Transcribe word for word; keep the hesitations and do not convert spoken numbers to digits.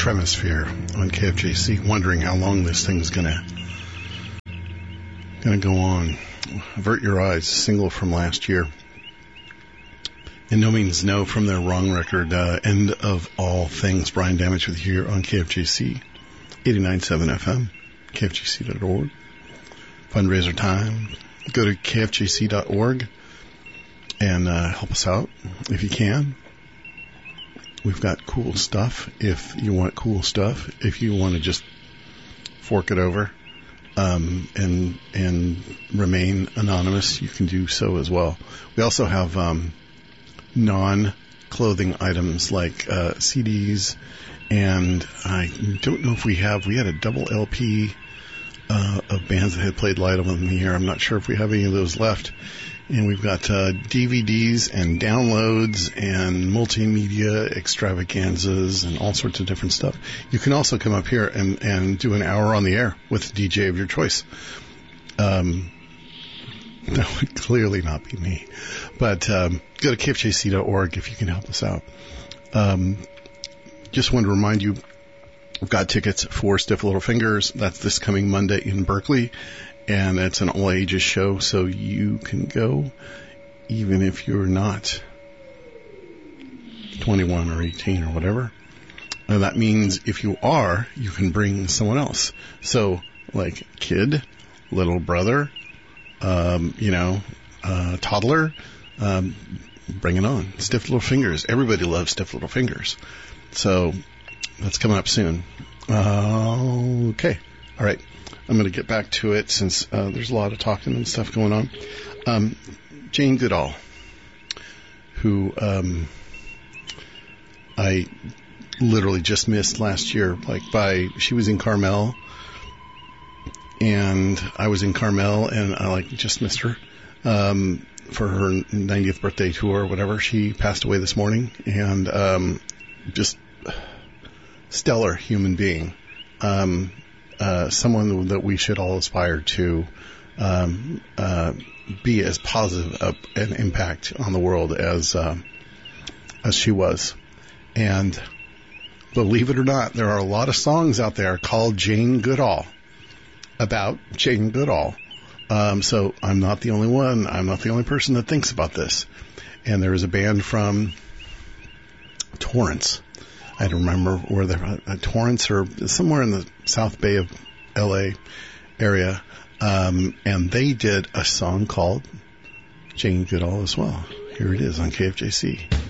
Tremisphere on K F J C, wondering how long this thing's gonna gonna go on. Avert Your Eyes, single from last year. And No Means No from their Wrong record. Uh, End of All Things. Brian Damage with you here on K F J C, eighty-nine point seven F M, K F G C dot org. Fundraiser time. Go to K F J C dot org and uh, help us out if you can. We've got cool stuff if you want cool stuff. If you want to just fork it over um, and and remain anonymous, you can do so as well. We also have um, non-clothing items like uh, C Ds, and I don't know if we have, we had a double L P uh, of bands that had played live on the air. I'm not sure if we have any of those left. And we've got uh, D V Ds and downloads and multimedia extravaganzas and all sorts of different stuff. You can also come up here and, and do an hour on the air with a D J of your choice. Um, that would clearly not be me. But um, go to K F J C dot org if you can help us out. Um, just wanted to remind you, we've got tickets for Stiff Little Fingers. That's this coming Monday in Berkeley. And it's an all-ages show, so you can go even if you're not twenty-one or eighteen or whatever. And that means if you are, you can bring someone else. So, like kid, little brother, um, you know, uh, toddler, um, bring it on. Stiff Little Fingers. Everybody loves Stiff Little Fingers. So, that's coming up soon. Uh, okay. All right. I'm going to get back to it since uh, there's a lot of talking and stuff going on. Um, Jane Goodall, who um, I literally just missed last year. Like by, she was in Carmel, and I was in Carmel, and I like just missed her um, for her ninetieth birthday tour or whatever. She passed away this morning, and um, just stellar human being. Um, Uh, someone that we should all aspire to um, uh, be as positive a, an impact on the world as uh, as she was. And believe it or not, there are a lot of songs out there called Jane Goodall, about Jane Goodall. Um, so I'm not the only one. I'm not the only person that thinks about this. And there is a band from Torrance. I don't remember where they're at, Torrance or somewhere in the South Bay of L A area. Um, and they did a song called Jane Goodall as well. Here it is on K F J C.